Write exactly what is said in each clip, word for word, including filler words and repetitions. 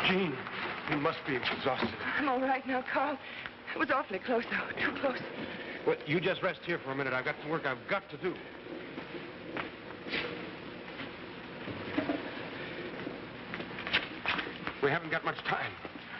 Jean, you must be exhausted. I'm all right now, Carl. It was awfully close, though. Too close. Well, you just rest here for a minute. I've got some work I've got to do. We haven't got much time.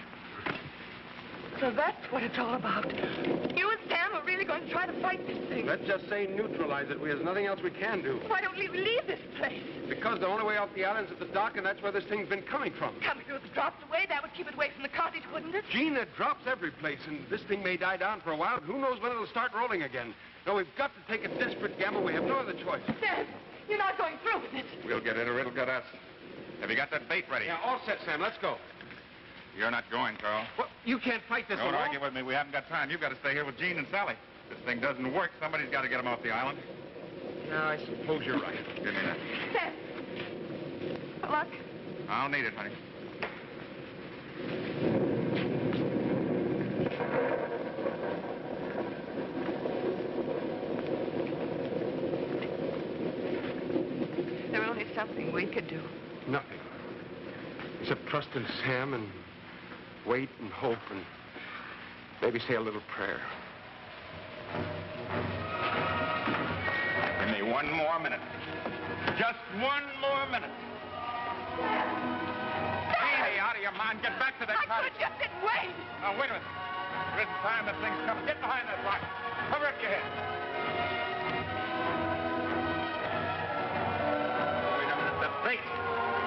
So that's what it's all about. You and Sam are really going to try to fight this thing. Let's just say neutralize it. There's nothing else we can do. Why don't we leave this place? Because the only way off the island's at the dock, and that's where this thing's been coming from. Coming through the drops away, that would keep it away from the cottage, wouldn't it? Gene, it drops every place, and this thing may die down for a while. Who knows when it'll start rolling again? No, we've got to take a desperate gamble. We have no other choice. Sam, you're not going through with it. We'll get it or it'll get us. Have you got that bait ready? Yeah, all set, Sam. Let's go. You're not going, Carl. Well, you can't fight this Don't alone. argue with me. We haven't got time. You've got to stay here with Gene and Sally. This thing doesn't work. Somebody's got to get them off the island. Yeah, I suppose you're right. Give me that. Sam. Luck. I'll need it, honey. There's only something we could do. Nothing. Except trust in Sam and wait and hope and maybe say a little prayer. Give me one more minute. Just one more minute. Hey, out of your mind. Get back to that I cottage. could just sit and wait. Now, wait a minute. There isn't time. That thing's coming. Get behind that rock. Cover up your head. Wait a minute. The bait.